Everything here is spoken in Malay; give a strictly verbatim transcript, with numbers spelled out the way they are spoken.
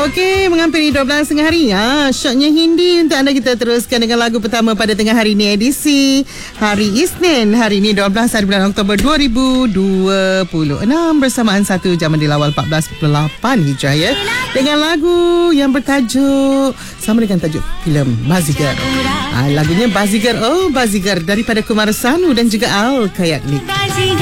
Okey, menghampiri dua belas tengah hari. Ha, syoknya Hindi untuk anda. Kita teruskan dengan lagu pertama pada tengah hari ini, edisi hari Isnin. Hari ini dua belas hari bulan Oktober dua ribu dua puluh enam bersamaan satu jam di awal empat belas lapan Hijrah ya. Dengan lagu yang bertajuk sama dengan tajuk filem Bazigar. Ha, lagunya Bazigar. Oh, Bazigar daripada Kumar Sanu dan juga Al Kayaklik.